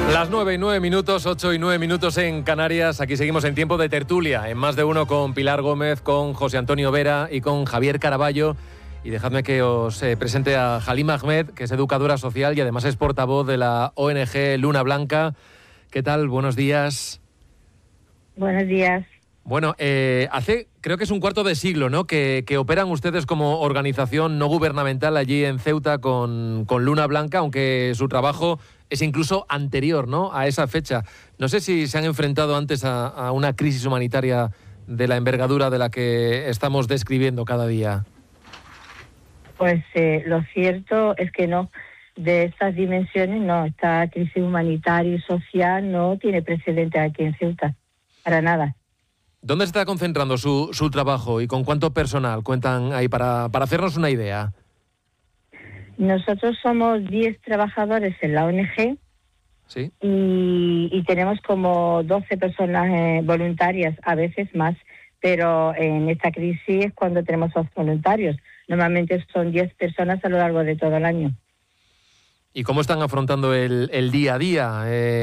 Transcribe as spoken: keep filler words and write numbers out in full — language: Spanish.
Las nueve y nueve minutos, ocho y nueve minutos en Canarias. Aquí seguimos en tiempo de tertulia, en Más de Uno, con Pilar Gómez, con José Antonio Vera y con Javier Caraballo. Y dejadme que os eh, presente a Halim Ahmed, que es educadora social y además es portavoz de la O N G Luna Blanca. ¿Qué tal? Buenos días. Buenos días. Bueno, eh, hace creo que es un cuarto de siglo, ¿no?, que, que operan ustedes como organización no gubernamental allí en Ceuta con, con Luna Blanca, aunque su trabajo es incluso anterior, ¿no?, a esa fecha. No sé si se han enfrentado antes a, a una crisis humanitaria de la envergadura de la que estamos describiendo cada día. Pues eh, lo cierto es que no. De estas dimensiones no. Esta crisis humanitaria y social no tiene precedentes aquí en Ceuta. Para nada. ¿Dónde se está concentrando su, su trabajo y con cuánto personal cuentan ahí para, para hacernos una idea? Nosotros somos diez trabajadores en la O N G. ¿Sí? y, y tenemos como doce personas eh, voluntarias, a veces más, pero en esta crisis es cuando tenemos los voluntarios. Normalmente son diez personas a lo largo de todo el año. ¿Y cómo están afrontando el, el día a día? Eh...